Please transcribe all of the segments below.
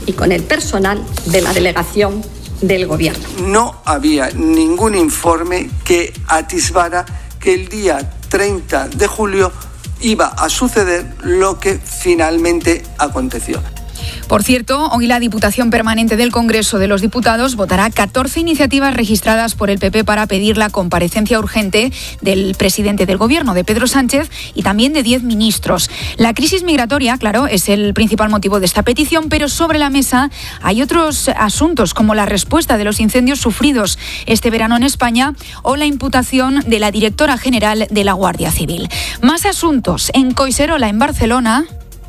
y con el personal de la delegación del Gobierno. No había ningún informe que atisbara que el día 30 de julio iba a suceder lo que finalmente aconteció. Por cierto, hoy la Diputación Permanente del Congreso de los Diputados votará 14 iniciativas registradas por el PP para pedir la comparecencia urgente del presidente del Gobierno, de Pedro Sánchez, y también de 10 ministros. La crisis migratoria, claro, es el principal motivo de esta petición, pero sobre la mesa hay otros asuntos, como la respuesta de los incendios sufridos este verano en España o la imputación de la directora general de la Guardia Civil. Más asuntos. En Collserola, en Barcelona,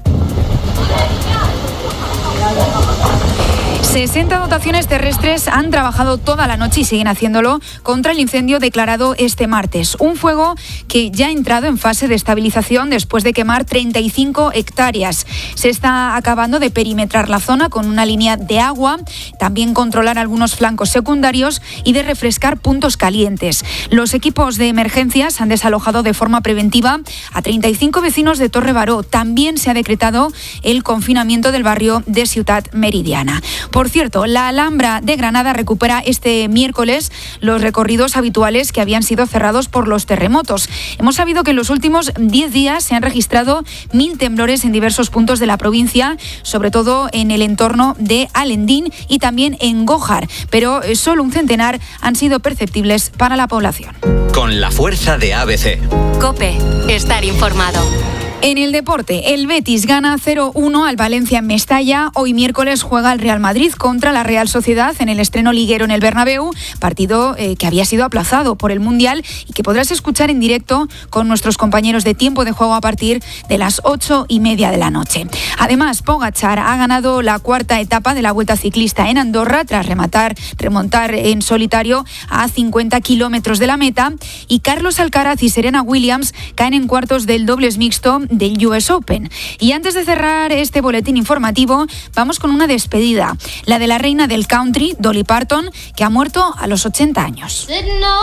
60 dotaciones terrestres han trabajado toda la noche y siguen haciéndolo contra el incendio declarado este martes. Un fuego que ya ha entrado en fase de estabilización después de quemar 35 hectáreas. Se está acabando de perimetrar la zona con una línea de agua, también controlar algunos flancos secundarios y de refrescar puntos calientes. Los equipos de emergencias han desalojado de forma preventiva a 35 vecinos de Torre Baró. También se ha decretado el confinamiento del barrio de Ciutat Meridiana. Por cierto, la Alhambra de Granada recupera este miércoles los recorridos habituales que habían sido cerrados por los terremotos. Hemos sabido que en los últimos 10 días se han registrado 1.000 temblores en diversos puntos de la provincia, sobre todo en el entorno de Alendín y también en Gójar, pero solo un centenar han sido perceptibles para la población. Con la fuerza de ABC. COPE. Estar informado. En el deporte, el Betis gana 0-1 al Valencia en Mestalla. Hoy miércoles juega el Real Madrid contra la Real Sociedad en el estreno liguero en el Bernabéu, partido que había sido aplazado por el Mundial y que podrás escuchar en directo con nuestros compañeros de Tiempo de Juego a partir de las 8:30 de la noche. Además, Pogačar ha ganado la cuarta etapa de la Vuelta Ciclista en Andorra tras remontar en solitario a 50 kilómetros de la meta, y Carlos Alcaraz y Serena Williams caen en cuartos del dobles mixto del US Open. Y antes de cerrar este boletín informativo, vamos con una despedida, la de la reina del country, Dolly Parton, que ha muerto a los 80 años.